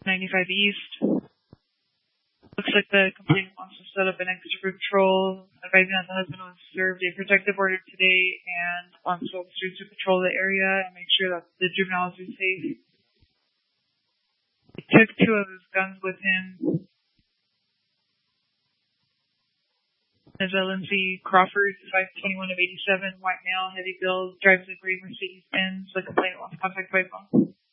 95 East. Looks like the complainant wants to set up an extra patrol, advising that the husband was served a protective order today and wants officers to patrol the area and make sure that the juveniles are safe. He took 2 of his guns with him. As Lindsay Crawford, 521 of 87, white male, heavy build, drives a gray Mercedes-Benz. The complainant wants contact by phone.